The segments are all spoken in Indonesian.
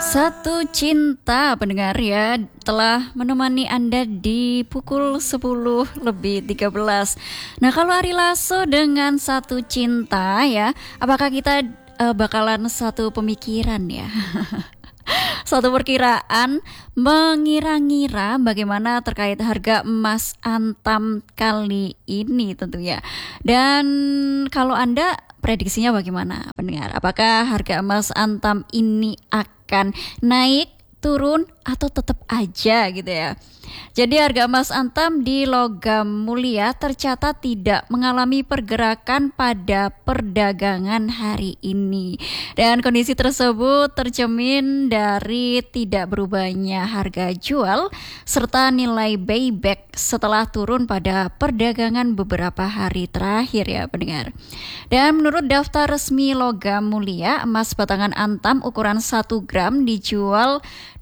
Satu Cinta pendengar ya telah menemani Anda di pukul 10:13. Nah, kalau Ari Lasso dengan Satu Cinta ya, apakah kita bakalan satu pemikiran ya? Satu perkiraan mengira-ngira bagaimana terkait harga emas Antam kali ini tentunya. Dan kalau Anda prediksinya bagaimana pendengar? Apakah harga emas Antam ini akan naik, turun, atau tetap aja gitu ya? Jadi harga emas Antam di Logam Mulia tercatat tidak mengalami pergerakan pada perdagangan hari ini. Dan kondisi tersebut tercermin dari tidak berubahnya harga jual serta nilai buyback setelah turun pada perdagangan beberapa hari terakhir ya pendengar. Dan menurut daftar resmi Logam Mulia, emas batangan Antam ukuran 1 gram dijual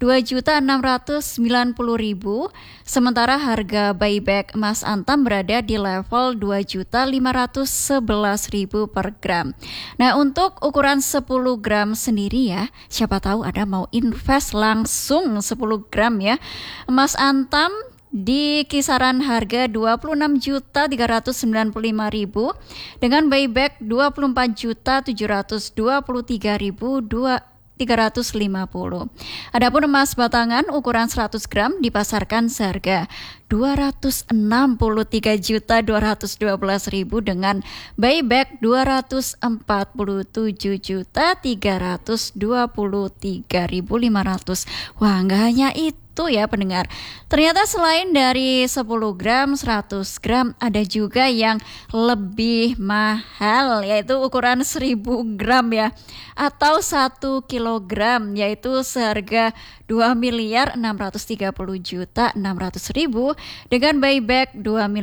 2.690.000, sementara harga buyback emas Antam berada di level 2.511.000 per gram. Nah, untuk ukuran 10 gram sendiri ya, siapa tahu Anda mau invest langsung 10 gram ya. Emas Antam di kisaran harga 26.395.000 dengan buyback 24.723.350. Adapun emas batangan ukuran 100 gram dipasarkan seharga 263.212.000 dengan buyback 247.323.500. Wah, nggak hanya itu ya pendengar. Ternyata selain dari 10 gram, 100 gram ada juga yang lebih mahal, yaitu ukuran 1000 gram ya, atau 1 kilogram, yaitu seharga 2.630.600.000 dengan buyback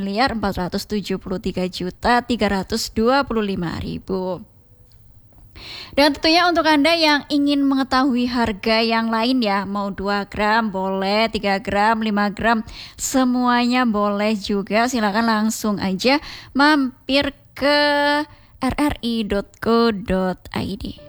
2.473.325.000. Dan tentunya untuk Anda yang ingin mengetahui harga yang lain ya, mau 2 gram boleh, 3 gram, 5 gram, semuanya boleh juga. Silakan langsung aja mampir ke rri.co.id.